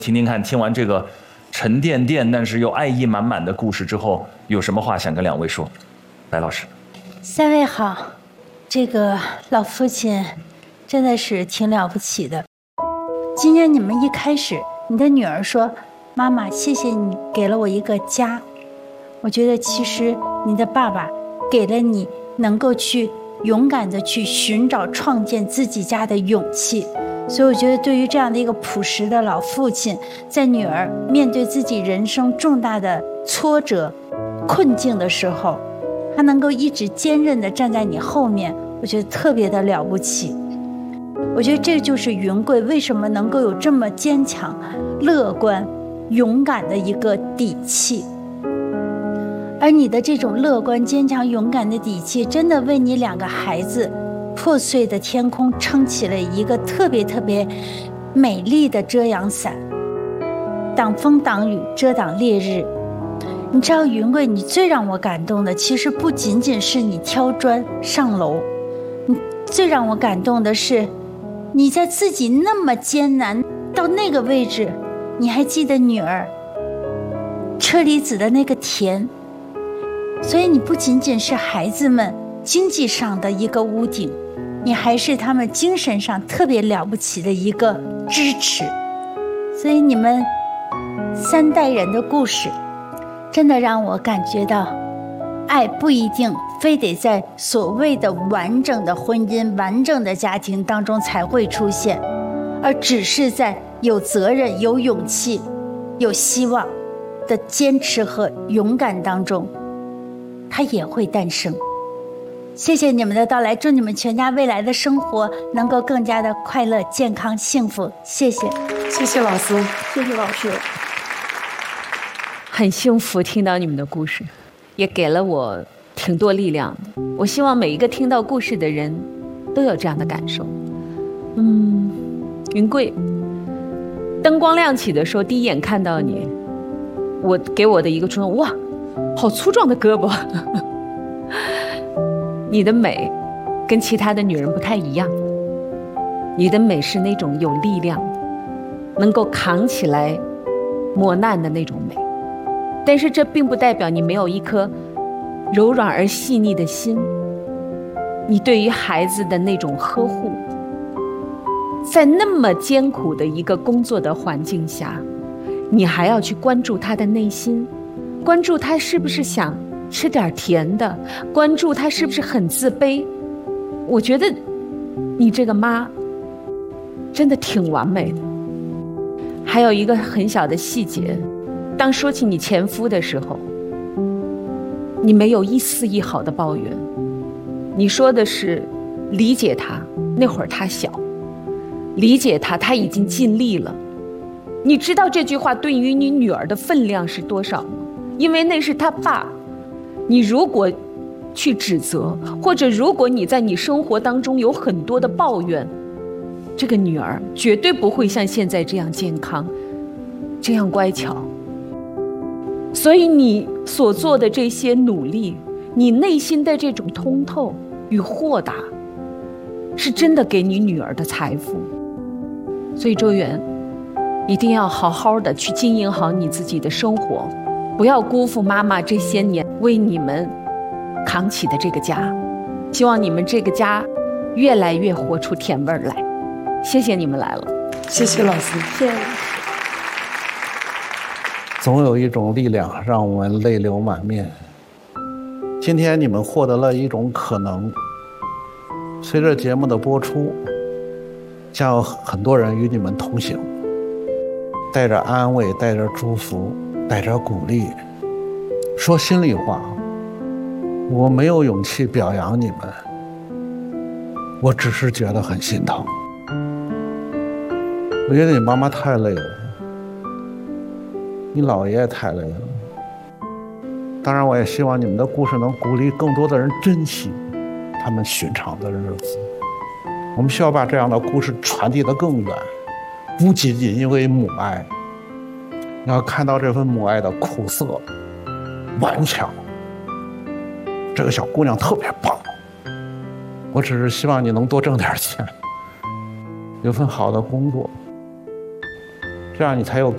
听听看，听完这个沉甸甸但是又爱意满满的故事之后，有什么话想跟两位说？来，老师。 三位好，这个老父亲真的是挺了不起的。今天你们一开始，你的女儿说：“妈妈，谢谢你给了我一个家。”我觉得其实你的爸爸给了你能够去勇敢的去寻找创建自己家的勇气。所以我觉得对于这样的一个朴实的老父亲，在女儿面对自己人生重大的挫折困境的时候，他能够一直坚韧地站在你后面，我觉得特别的了不起。我觉得这就是云贵为什么能够有这么坚强、乐观、勇敢的一个底气。而你的这种乐观、坚强、勇敢的底气，真的为你两个孩子破碎的天空撑起了一个特别特别美丽的遮阳伞，挡风挡雨，遮挡烈日。你知道云贵，你最让我感动的其实不仅仅是你挑砖上楼，你最让我感动的是你在自己那么艰难到那个位置，你还记得女儿车厘子的那个甜。所以你不仅仅是孩子们经济上的一个屋顶，你还是他们精神上特别了不起的一个支持。所以你们三代人的故事真的让我感觉到，爱不一定非得在所谓的完整的婚姻、完整的家庭当中才会出现，而只是在有责任、有勇气、有希望的坚持和勇敢当中，它也会诞生。谢谢你们的到来，祝你们全家未来的生活能够更加的快乐、健康、幸福。谢谢， 谢谢老师，谢谢老师。 很幸福听到你们的故事，也给了我挺多力量的。我希望每一个听到故事的人都有这样的感受。云贵，灯光亮起的时候，第一眼看到你，我给我的一个触动，哇，好粗壮的胳膊。你的美跟其他的女人不太一样，你的美是那种有力量的，能够扛起来磨难的那种美。但是这并不代表你没有一颗柔软而细腻的心，你对于孩子的那种呵护，在那么艰苦的一个工作的环境下，你还要去关注他的内心，关注他是不是想吃点甜的，关注他是不是很自卑。我觉得你这个妈真的挺完美的。还有一个很小的细节，当说起你前夫的时候，你没有一丝一毫的抱怨，你说的是理解他，那会儿他小，理解他，他已经尽力了。你知道这句话对于你女儿的分量是多少吗？因为那是他爸。你如果去指责，或者如果你在你生活当中有很多的抱怨，这个女儿绝对不会像现在这样健康，这样乖巧。所以你所做的这些努力，你内心的这种通透与豁达，是真的给你女儿的财富。所以周远，一定要好好的去经营好你自己的生活，不要辜负妈妈这些年为你们扛起的这个家。希望你们这个家越来越活出甜味儿来。谢谢你们来了。 谢谢老师， 谢谢老师。 总有一种力量让我们泪流满面。今天你们获得了一种可能，随着节目的播出，将有很多人与你们同行，带着安慰，带着祝福，带着鼓励。说心里话，我没有勇气表扬你们，我只是觉得很心疼。我觉得你妈妈太累了，你姥爷也太累了。当然我也希望你们的故事能鼓励更多的人珍惜他们寻常的日子。我们需要把这样的故事传递得更远，不仅仅因为母爱，你要看到这份母爱的苦涩顽强。这个小姑娘特别棒，我只是希望你能多挣点钱，有份好的工作，这样你才有